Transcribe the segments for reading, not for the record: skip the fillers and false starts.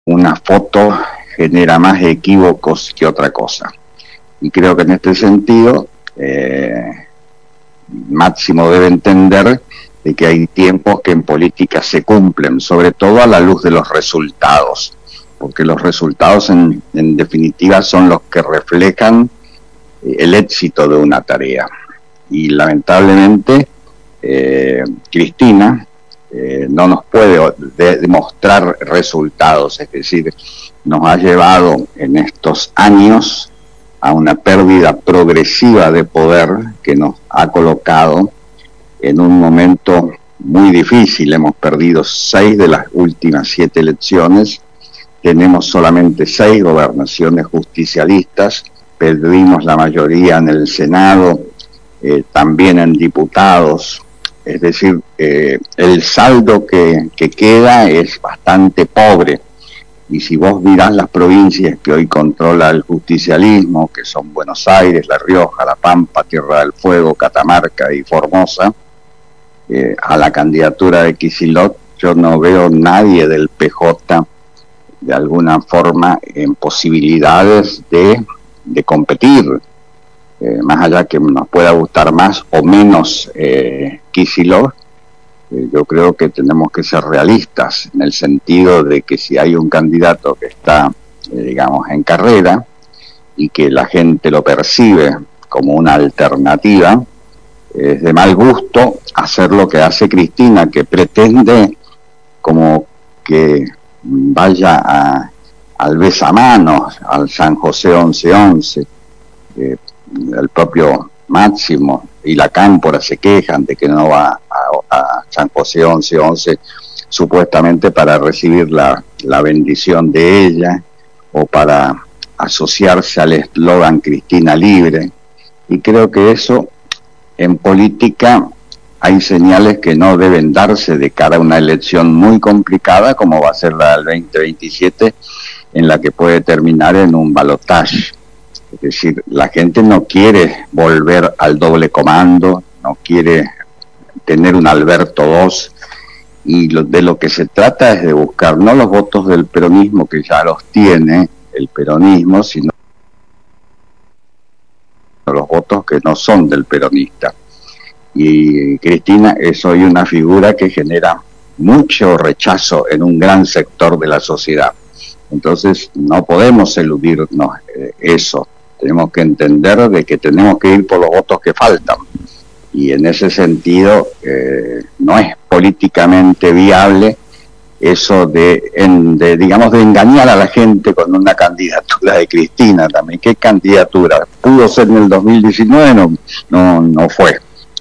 una foto genera más equívocos que otra cosa. Y creo que en este sentido, Máximo debe entender de que hay tiempos que en política se cumplen, sobre todo a la luz de los resultados, porque los resultados en definitiva son los que reflejan el éxito de una tarea. Y lamentablemente Cristina no nos puede demostrar resultados, es decir, nos ha llevado en estos años a una pérdida progresiva de poder que nos ha colocado en un momento muy difícil. Hemos perdido 6 de las últimas 7 elecciones, tenemos solamente 6 gobernaciones justicialistas, perdimos la mayoría en el Senado, también en diputados, es decir, el saldo que queda es bastante pobre. Y si vos mirás las provincias que hoy controla el justicialismo, que son Buenos Aires, La Rioja, La Pampa, Tierra del Fuego, Catamarca y Formosa, a la candidatura de Kicillof, yo no veo nadie del PJ de alguna forma en posibilidades de competir, más allá que nos pueda gustar más o menos Kicillof. Yo creo que tenemos que ser realistas en el sentido de que si hay un candidato que está, digamos, en carrera y que la gente lo percibe como una alternativa, es de mal gusto hacer lo que hace Cristina, que pretende como que vaya al besamanos, al San José 1111, el propio Máximo y la Cámpora se quejan de que no va a San José 1111 supuestamente para recibir la bendición de ella o para asociarse al eslogan Cristina Libre. Y creo que eso en política hay señales que no deben darse de cara a una elección muy complicada como va a ser la del 2027, en la que puede terminar en un balotaje. Es decir, la gente no quiere volver al doble comando, no quiere tener un Alberto II, y de lo que se trata es de buscar no los votos del peronismo, que ya los tiene el peronismo, sino los votos que no son del peronista. Y Cristina es hoy una figura que genera mucho rechazo en un gran sector de la sociedad. Entonces no podemos eludirnos eso. Tenemos que entender de que tenemos que ir por los votos que faltan. Y en ese sentido no es políticamente viable eso de digamos, de engañar a la gente con una candidatura de Cristina también. ¿Qué candidatura? Pudo ser en el 2019, no fue.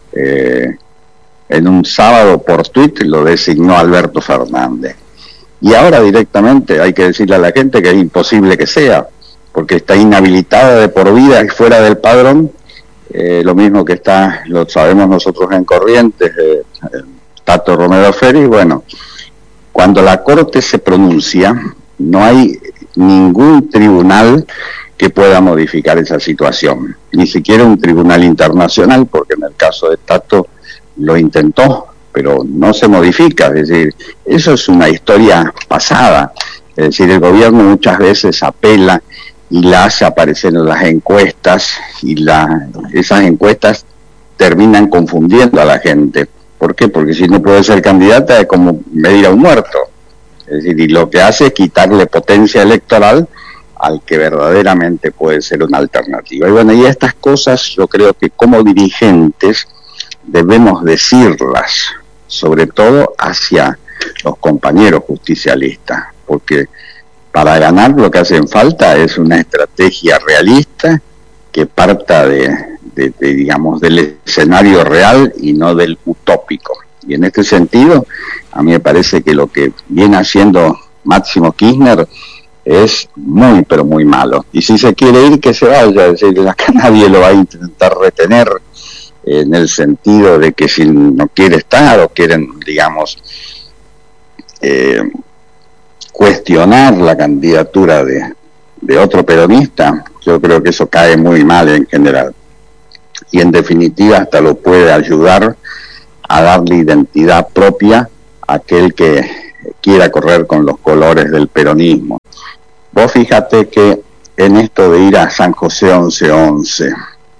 En un sábado por Twitter lo designó Alberto Fernández. Y ahora directamente hay que decirle a la gente que es imposible que sea, porque está inhabilitada de por vida y fuera del padrón, lo mismo que lo sabemos nosotros en Corrientes, Tato Romero Feri. Bueno, cuando la Corte se pronuncia, no hay ningún tribunal que pueda modificar esa situación, ni siquiera un tribunal internacional, porque en el caso de Tato lo intentó, pero no se modifica. Es decir, eso es una historia pasada. Es decir, el gobierno muchas veces apela y la hace aparecer en las encuestas, y esas encuestas terminan confundiendo a la gente. ¿Por qué? Porque si no puede ser candidata es como medir a un muerto. Es decir, y lo que hace es quitarle potencia electoral al que verdaderamente puede ser una alternativa. Y bueno, y estas cosas yo creo que como dirigentes debemos decirlas, sobre todo hacia los compañeros justicialistas, porque para ganar lo que hacen falta es una estrategia realista que parta digamos, del escenario real y no del utópico. Y en este sentido, a mí me parece que lo que viene haciendo Máximo Kirchner es muy, pero muy malo. Y si se quiere ir, que se vaya. Es decir, acá nadie lo va a intentar retener, en el sentido de que si no quiere estar o quieren, digamos, cuestionar la candidatura de otro peronista, yo creo que eso cae muy mal en general. Y en definitiva hasta lo puede ayudar a darle identidad propia a aquel que quiera correr con los colores del peronismo. Vos fíjate que en esto de ir a San José 1111,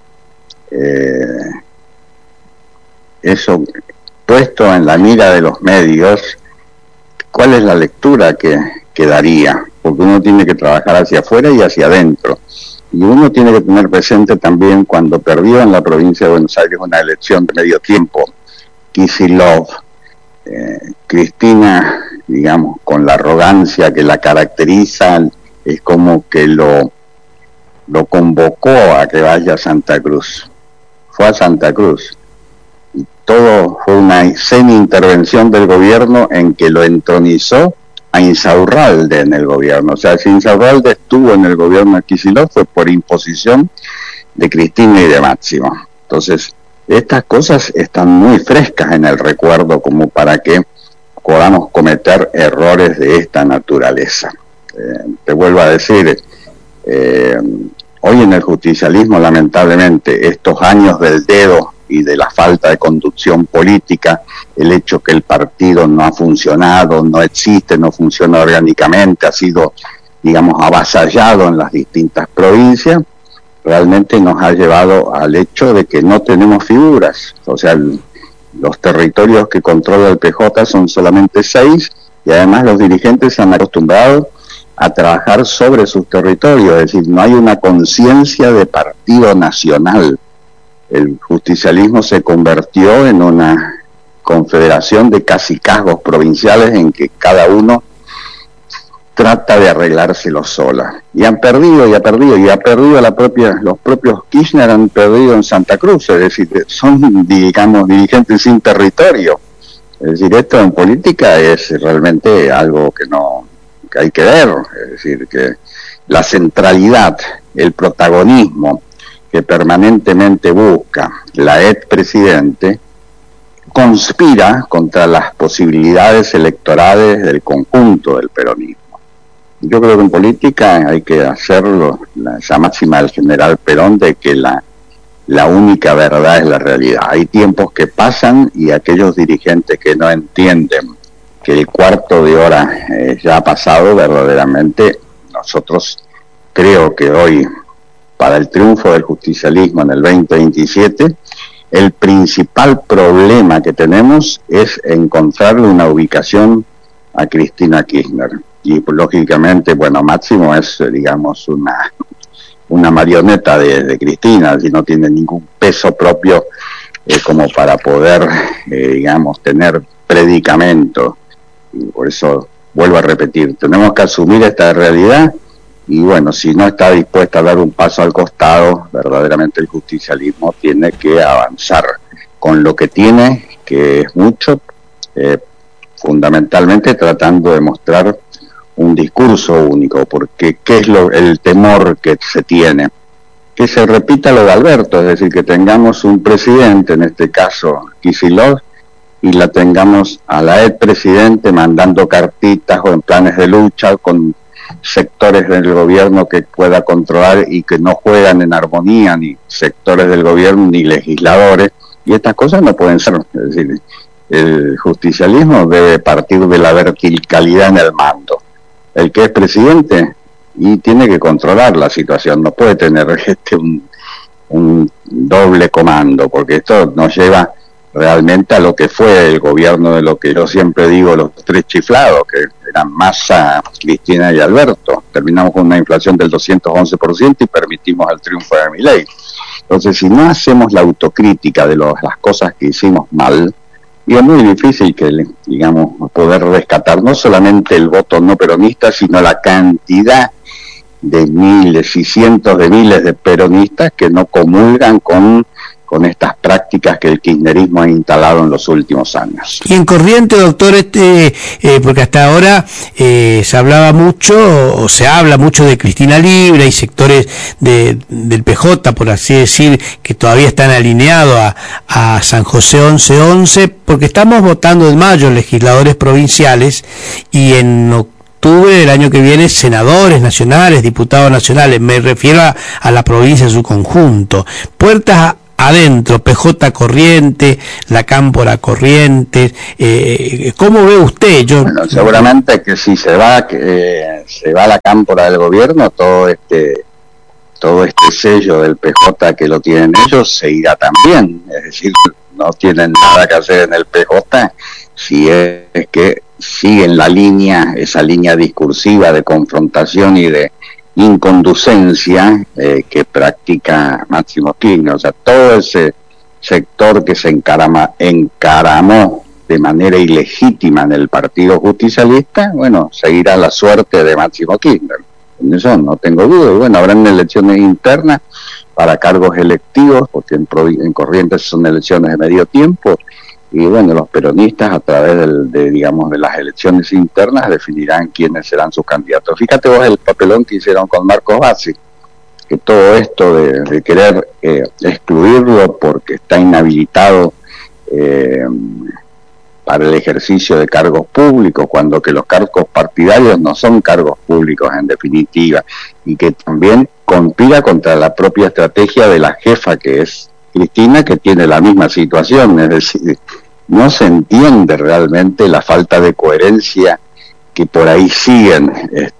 eso puesto en la mira de los medios, ¿cuál es la lectura que daría? Porque uno tiene que trabajar hacia afuera y hacia adentro. Y uno tiene que tener presente también cuando perdió en la provincia de Buenos Aires una elección de medio tiempo, Kicillof, Cristina, digamos, con la arrogancia que la caracteriza, es como que lo convocó a que vaya a Santa Cruz. Fue a Santa Cruz. Y todo fue una semi-intervención del gobierno en que lo entronizó a Insaurralde en el gobierno. O sea, si Insaurralde estuvo en el gobierno de Kicillof fue por imposición de Cristina y de Máximo. Entonces, estas cosas están muy frescas en el recuerdo como para que podamos cometer errores de esta naturaleza. Te vuelvo a decir, hoy en el justicialismo, lamentablemente, estos años del dedo y de la falta de conducción política, el hecho que el partido no ha funcionado, no existe, no funciona orgánicamente, ha sido, digamos, avasallado en las distintas provincias, realmente nos ha llevado al hecho de que no tenemos figuras. O sea, los territorios que controla el PJ son solamente 6 y además los dirigentes se han acostumbrado a trabajar sobre sus territorios, es decir, no hay una conciencia de partido nacional. El justicialismo se convirtió en una confederación de cacicazgos provinciales en que cada uno trata de arreglárselo sola. Y han perdido, los propios Kirchner han perdido en Santa Cruz, es decir, son, digamos, dirigentes sin territorio. Es decir, esto en política es realmente algo que hay que ver, es decir, que la centralidad, el protagonismo que permanentemente busca la expresidente conspira contra las posibilidades electorales del conjunto del peronismo. Yo creo que en política hay que hacerlo, esa máxima del general Perón de que la única verdad es la realidad. Hay tiempos que pasan y aquellos dirigentes que no entienden que el cuarto de hora ya ha pasado, verdaderamente nosotros creo que hoy, para el triunfo del justicialismo en el 2027, el principal problema que tenemos es encontrarle una ubicación a Cristina Kirchner. Y lógicamente, bueno, Máximo es, digamos, una marioneta de Cristina, si no tiene ningún peso propio como para poder, digamos, tener predicamento. Y por eso, vuelvo a repetir, tenemos que asumir esta realidad y bueno, si no está dispuesta a dar un paso al costado, verdaderamente el justicialismo tiene que avanzar con lo que tiene, que es mucho, fundamentalmente tratando de mostrar un discurso único, porque ¿qué es el temor que se tiene? Que se repita lo de Alberto, es decir, que tengamos un presidente, en este caso Kicillof, y la tengamos a la expresidente mandando cartitas o en planes de lucha con sectores del gobierno que pueda controlar y que no juegan en armonía, ni sectores del gobierno ni legisladores, y estas cosas no pueden ser. Es decir, el justicialismo debe partir de la verticalidad en el mando. El que es presidente y tiene que controlar la situación, no puede tener un doble comando, porque esto nos lleva realmente a lo que fue el gobierno de lo que yo siempre digo, los tres chiflados, que eran Massa, Cristina y Alberto. Terminamos con una inflación del 211% y permitimos el triunfo de Milei. Entonces, si no hacemos la autocrítica de las cosas que hicimos mal, y es muy difícil que, digamos, poder rescatar no solamente el voto no peronista, sino la cantidad de miles y cientos de miles de peronistas que no comulgan con estas prácticas que el kirchnerismo ha instalado en los últimos años. Y en Corrientes, doctor, porque hasta ahora se hablaba mucho, o se habla mucho de Cristina Libre, y sectores del PJ, por así decir, que todavía están alineados a San José 1111, porque estamos votando en mayo legisladores provinciales, y en octubre del año que viene senadores nacionales, diputados nacionales. Me refiero a la provincia en su conjunto. Puertas adentro, PJ Corrientes, la Cámpora Corrientes, ¿cómo ve usted? Bueno, seguramente que si se va la Cámpora del gobierno, todo este sello del PJ que lo tienen ellos se irá también, es decir, no tienen nada que hacer en el PJ si es que siguen esa línea discursiva de confrontación y de inconducencia que practica Máximo Kirchner. O sea, todo ese sector que se encaramó de manera ilegítima en el Partido Justicialista, bueno, seguirá la suerte de Máximo Kirchner. En eso no tengo duda. Y bueno, habrán elecciones internas para cargos electivos, porque en Corrientes son elecciones de medio tiempo, y bueno, los peronistas a través de las elecciones internas definirán quiénes serán sus candidatos. Fíjate vos el papelón que hicieron con Marcos Bassi, que todo esto de querer excluirlo porque está inhabilitado para el ejercicio de cargos públicos, cuando que los cargos partidarios no son cargos públicos en definitiva, y que también conspira contra la propia estrategia de la jefa, que es Cristina, que tiene la misma situación. Es decir, no se entiende realmente la falta de coherencia que por ahí siguen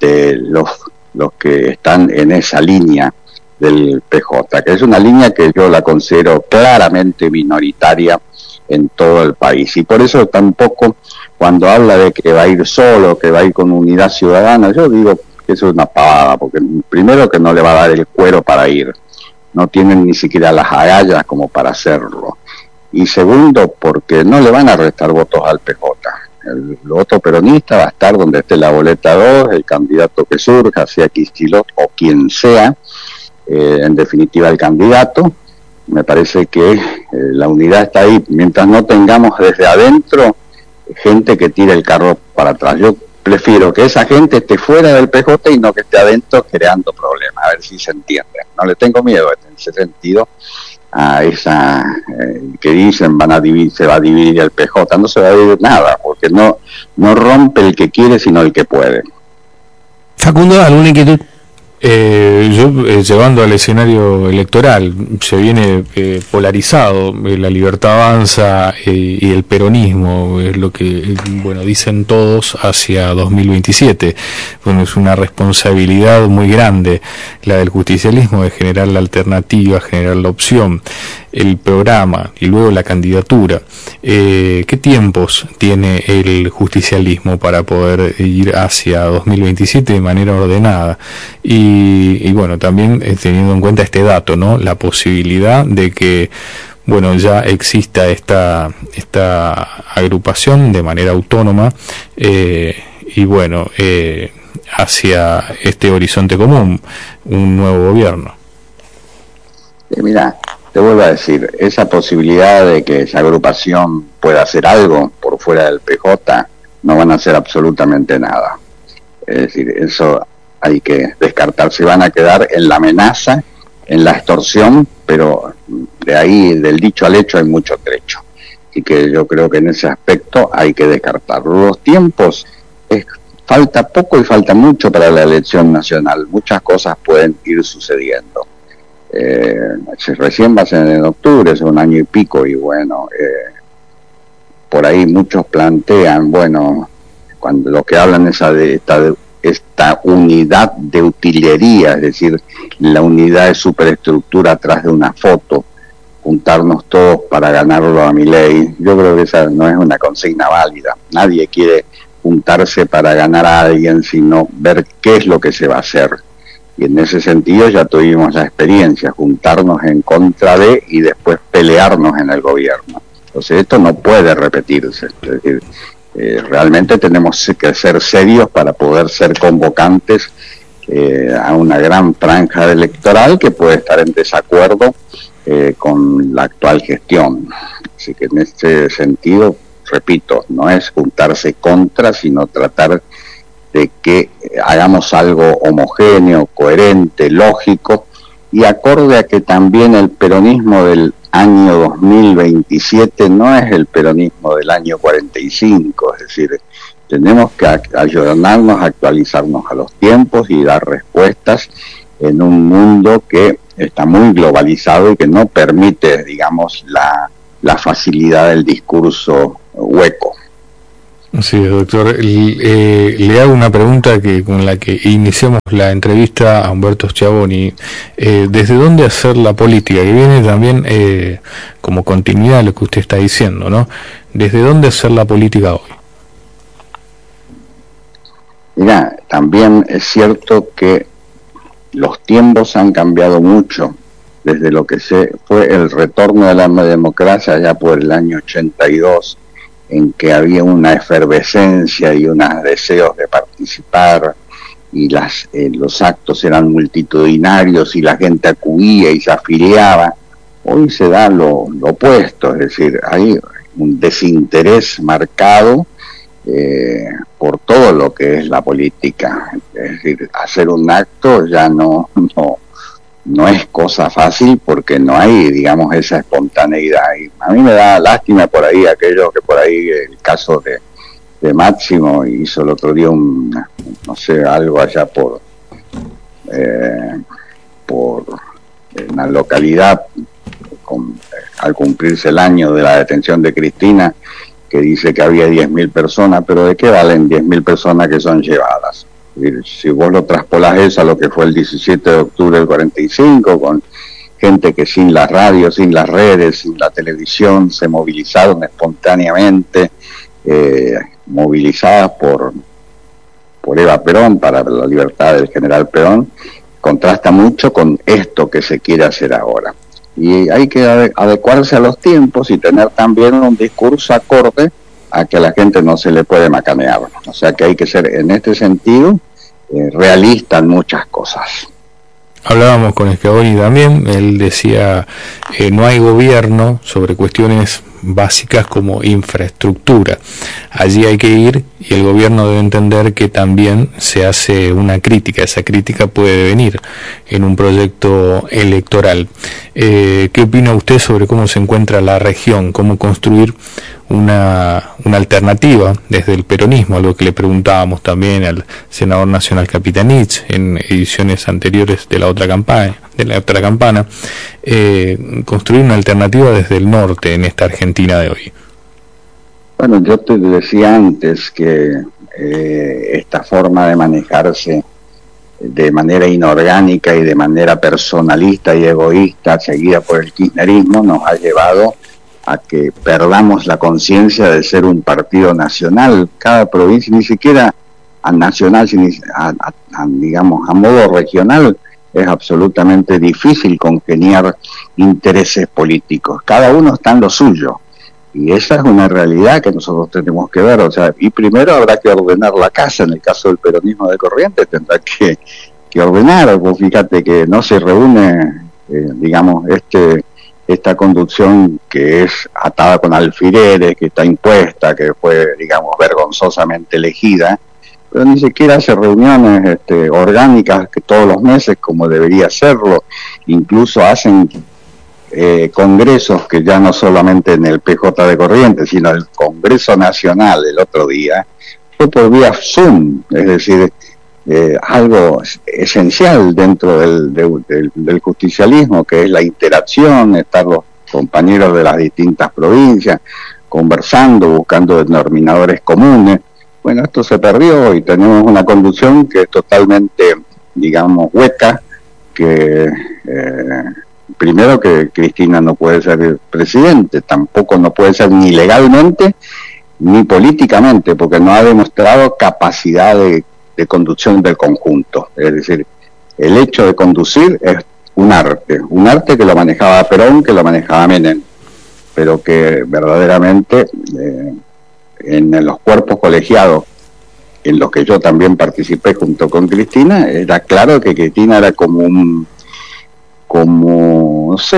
los que están en esa línea del PJ, que es una línea que yo la considero claramente minoritaria en todo el país, y por eso tampoco cuando habla de que va a ir solo, que va a ir con Unidad Ciudadana, yo digo que eso es una pavada, porque primero que no le va a dar el cuero para ir, no tienen ni siquiera las agallas como para hacerlo, y segundo porque no le van a restar votos al PJ. El voto peronista va a estar donde esté la boleta 2, el candidato que surja, sea Kicillof o quien sea, en definitiva el candidato. Me parece que la unidad está ahí, mientras no tengamos desde adentro gente que tire el carro para atrás. Yo prefiero que esa gente esté fuera del PJ y no que esté adentro creando problemas, a ver si se entiende. No le tengo miedo en ese sentido a esa que dicen se va a dividir el PJ. No se va a dividir nada, porque no rompe el que quiere, sino el que puede. Facundo, ¿alguna inquietud? Llevando al escenario electoral, se viene polarizado, la Libertad Avanza y el peronismo, es lo que dicen todos hacia 2027. Bueno, es una responsabilidad muy grande la del justicialismo de generar la alternativa, generar la opción, el programa y luego la candidatura. ¿Qué tiempos tiene el justicialismo para poder ir hacia 2027 de manera ordenada? Y bueno, también teniendo en cuenta este dato, ¿no? La posibilidad de que ya exista esta agrupación de manera autónoma hacia este horizonte común, un nuevo gobierno. Mira, te vuelvo a decir, esa posibilidad de que esa agrupación pueda hacer algo por fuera del PJ, no van a hacer absolutamente nada. Es decir, eso hay que descartar. Se van a quedar en la amenaza, en la extorsión, pero de ahí, del dicho al hecho, hay mucho trecho. Así que yo creo que en ese aspecto hay que descartarlo. Los tiempos, falta poco y falta mucho para la elección nacional. Muchas cosas pueden ir sucediendo. Recién va a ser en octubre, es un año y pico, y por ahí muchos plantean, cuando lo que hablan es de esta unidad de utilería, es decir, la unidad de superestructura atrás de una foto, juntarnos todos para ganarlo a Milei. Yo creo que esa no es una consigna válida. Nadie quiere juntarse para ganar a alguien, sino ver qué es lo que se va a hacer. Y en ese sentido ya tuvimos la experiencia, juntarnos en contra de y después pelearnos en el gobierno. Entonces esto no puede repetirse. Es decir, realmente tenemos que ser serios para poder ser convocantes a una gran franja electoral que puede estar en desacuerdo con la actual gestión. Así que en este sentido, repito, no es juntarse contra, sino tratar de que hagamos algo homogéneo, coherente, lógico, y acorde a que también el peronismo del año 2027 no es el peronismo del año 45, es decir, tenemos que ayudarnos a actualizarnos a los tiempos y dar respuestas en un mundo que está muy globalizado y que no permite, digamos, la facilidad del discurso hueco. Sí, doctor. Le hago una pregunta con la que iniciamos la entrevista a Humberto Schiavoni. ¿Desde dónde hacer la política? Que viene también como continuidad a lo que usted está diciendo, ¿no? ¿Desde dónde hacer la política hoy? Mira, también es cierto que los tiempos han cambiado mucho desde lo que fue el retorno de la democracia ya por el año 82, en que había una efervescencia y unos deseos de participar, y los actos eran multitudinarios y la gente acudía y se afiliaba. Hoy se da lo opuesto, es decir, hay un desinterés marcado por todo lo que es la política. Es decir, hacer un acto ya no es cosa fácil porque no hay, digamos, esa espontaneidad. Y a mí me da lástima por ahí aquello que por ahí, el caso de Máximo hizo el otro día no sé, algo allá por una localidad al cumplirse el año de la detención de Cristina, que dice que había 10.000 personas, pero ¿de qué valen 10.000 personas que son llevadas? Si vos lo traspolás eso a lo que fue el 17 de octubre del 45, con gente que sin la radio, sin las redes, sin la televisión, se movilizaron espontáneamente, movilizadas por Eva Perón, para la libertad del general Perón, contrasta mucho con esto que se quiere hacer ahora. Y hay que adecuarse a los tiempos y tener también un discurso acorde a que a la gente no se le puede macanear. O sea que hay que ser, en este sentido, realista en muchas cosas. Hablábamos con Schiavoni también, él decía, no hay gobierno sobre cuestiones básicas como infraestructura. Allí hay que ir y el gobierno debe entender que también se hace una crítica. Esa crítica puede venir en un proyecto electoral. ¿Qué opina usted sobre cómo se encuentra la región? ¿Cómo construir una alternativa desde el peronismo? Algo que le preguntábamos también al senador nacional Capitanich en ediciones anteriores de la otra campana, construir una alternativa desde el norte en esta Argentina de hoy. Bueno, yo te decía antes que esta forma de manejarse de manera inorgánica y de manera personalista y egoísta, seguida por el kirchnerismo, nos ha llevado a que perdamos la conciencia de ser un partido nacional. Cada provincia, ni siquiera a nacional, digamos, a modo regional, es absolutamente difícil congeniar intereses políticos. Cada uno está en lo suyo. Y esa es una realidad que nosotros tenemos que ver. O sea, y primero habrá que ordenar la casa. En el caso del peronismo de Corrientes tendrá que ordenar. Pues fíjate que no se reúne, digamos, esta conducción que es atada con alfileres, que está impuesta, que fue, digamos, vergonzosamente elegida, pero ni siquiera hace reuniones orgánicas que todos los meses como debería hacerlo. Incluso hacen congresos que ya no solamente en el PJ de Corrientes, sino el Congreso Nacional el otro día, fue por vía Zoom, es decir, algo esencial dentro del justicialismo, que es la interacción, estar los compañeros de las distintas provincias conversando, buscando denominadores comunes. Bueno, esto se perdió y tenemos una conducción que es totalmente, digamos, hueca, que primero que Cristina no puede ser presidente, tampoco no puede ser ni legalmente ni políticamente, porque no ha demostrado capacidad de conducción del conjunto. Es decir, el hecho de conducir es un arte que lo manejaba Perón, que lo manejaba Menem, pero que verdaderamente en los cuerpos colegiados en los que yo también participé junto con Cristina, era claro que Cristina era como no sé,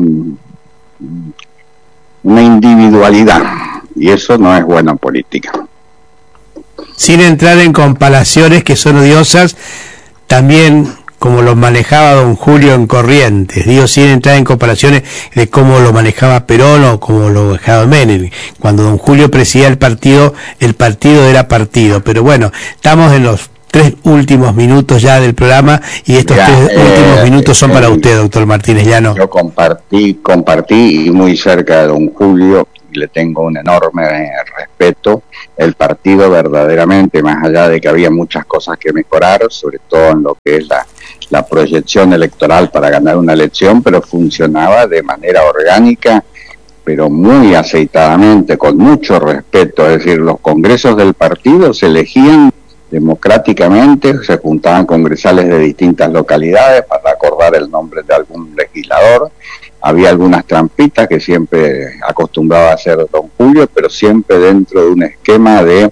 una individualidad, y eso no es bueno en política. Sin entrar en comparaciones que son odiosas, también como lo manejaba don Julio en Corrientes, digo, sin entrar en comparaciones de cómo lo manejaba Perón o cómo lo manejaba Menem. Cuando don Julio presidía el partido era partido, pero bueno, estamos en los 3 últimos minutos ya del programa, y estos 3 últimos minutos son para usted, doctor Martínez Llano. Yo compartí y muy cerca de don Julio, y le tengo un enorme respeto. El partido verdaderamente, más allá de que había muchas cosas que mejorar, sobre todo en lo que es la proyección electoral para ganar una elección, pero funcionaba de manera orgánica, pero muy aceitadamente, con mucho respeto. Es decir, los congresos del partido se elegían democráticamente, se juntaban congresales de distintas localidades para acordar el nombre de algún legislador. Había algunas trampitas que siempre acostumbraba a hacer don Julio, pero siempre dentro de un esquema de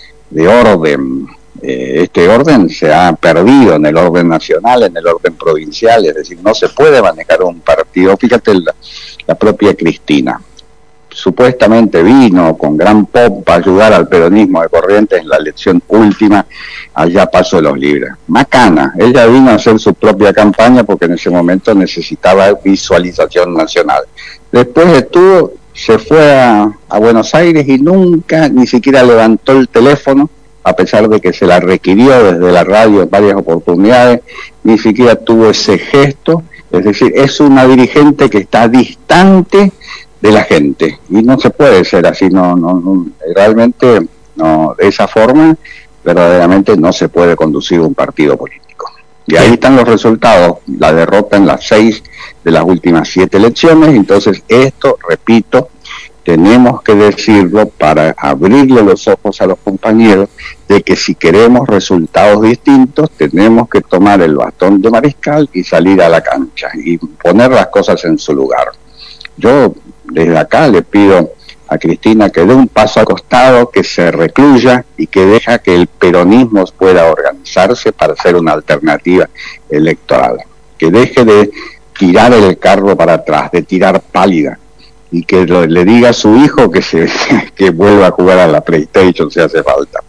orden. Este orden se ha perdido en el orden nacional, en el orden provincial, es decir, no se puede manejar un partido. Fíjate, la propia Cristina supuestamente vino con gran pompa a ayudar al peronismo de Corrientes en la elección última, allá Paso de los Libres. Macana, ella vino a hacer su propia campaña porque en ese momento necesitaba visualización nacional. Después se fue a Buenos Aires y nunca, ni siquiera levantó el teléfono, a pesar de que se la requirió desde la radio en varias oportunidades, ni siquiera tuvo ese gesto. Es decir, es una dirigente que está distante de la gente, y no se puede ser así, realmente no, de esa forma verdaderamente no se puede conducir un partido político. Y ahí están los resultados, la derrota en las 6 de las últimas 7 elecciones. Entonces esto, repito, tenemos que decirlo para abrirle los ojos a los compañeros de que si queremos resultados distintos tenemos que tomar el bastón de mariscal y salir a la cancha y poner las cosas en su lugar. Yo desde acá le pido a Cristina que dé un paso al costado, que se recluya y que deja que el peronismo pueda organizarse para hacer una alternativa electoral, que deje de tirar el carro para atrás, de tirar pálida, y que le diga a su hijo que vuelva a jugar a la PlayStation si hace falta.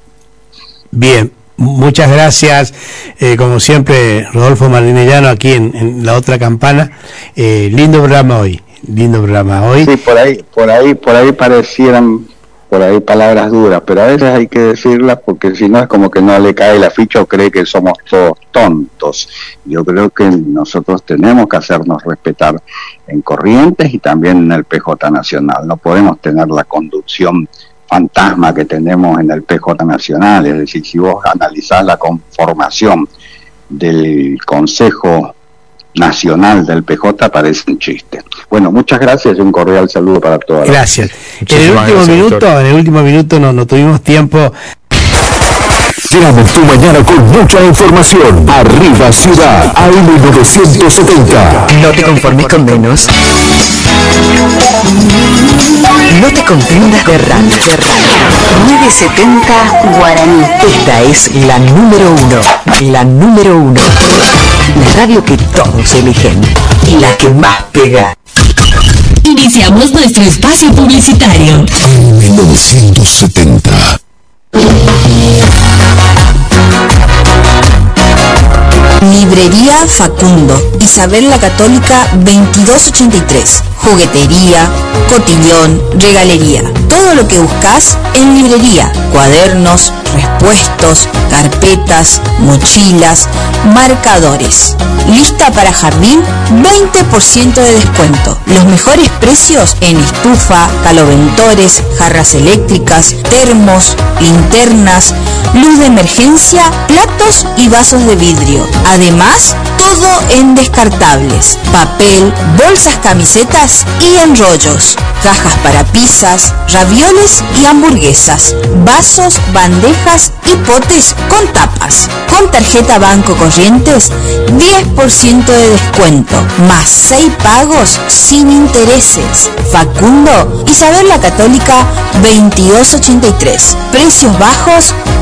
Bien, muchas gracias, como siempre, Rodolfo Martínez Llano, aquí en La Otra Campana. Lindo programa hoy. Sí, por ahí parecieran palabras duras, pero a veces hay que decirlas porque si no es como que no le cae la ficha o cree que somos todos tontos. Yo creo que nosotros tenemos que hacernos respetar en Corrientes y también en el PJ Nacional. No podemos tener la conducción fantasma que tenemos en el PJ Nacional. Es decir, si vos analizás la conformación del Consejo Nacional del PJ, parece un chiste. Bueno, muchas gracias y un cordial saludo para todos. Gracias. En el último minuto no tuvimos tiempo. Llegamos tu mañana con mucha información. Arriba Ciudad, AM970. No te conformes con menos. No te confundas de radio. 970 Guaraní. Esta es la número 1. La número 1. La radio que todos eligen. Y la que más pega. Iniciamos nuestro espacio publicitario. AM970. Librería Facundo, Isabel la Católica 2283. Juguetería, cotillón, regalería. Todo lo que buscas en librería. Cuadernos, repuestos, carpetas, mochilas, marcadores. Lista para jardín, 20% de descuento. Los mejores precios en estufa, caloventores, jarras eléctricas, termos, linternas, luz de emergencia, platos y vasos de vidrio. Además, todo en descartables, papel, bolsas, camisetas y enrollos, cajas para pizzas, ravioles y hamburguesas, vasos, bandejas y potes con tapas. Con tarjeta Banco Corrientes, 10% de descuento, más 6 pagos sin intereses. Facundo, Isabel la Católica 2283. Precios bajos